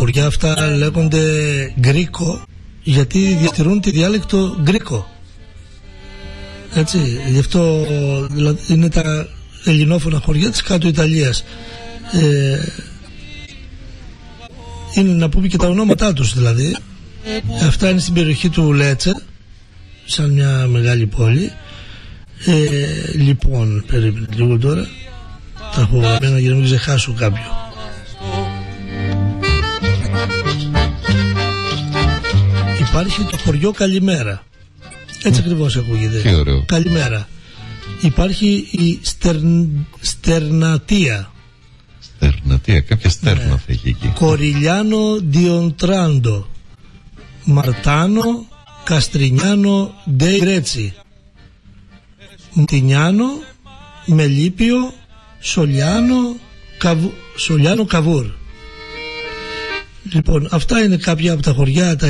χωριά αυτά λέγονται Γκρίκο, γιατί διατηρούν τη διάλεκτο Γκρίκο. Έτσι, γι' αυτό δηλαδή, είναι τα ελληνόφωνα χωριά της κάτω Ιταλίας. Είναι να πούμε και τα ονόματά τους δηλαδή. Αυτά είναι στην περιοχή του Λέτσε, σαν μια μεγάλη πόλη. Λοιπόν, περίπου λίγο τώρα. Τα έχω γραμμένα για να μην ξεχάσω κάποιο. Υπάρχει το χωριό Καλημέρα. Έτσι ακριβώς ακούγεται. Καλημέρα. Υπάρχει η Στερνατία. Στερνατία, κάποια στέρνα θα έχει εκεί. Κοριλιάνο Διοντράντο. Μαρτάνο Καστρινιάνο Ντε Γκρέτσι. Μτινιάνο Μελίπιο Σολιάνο Καβούρ. Λοιπόν, αυτά είναι κάποια από τα χωριά τα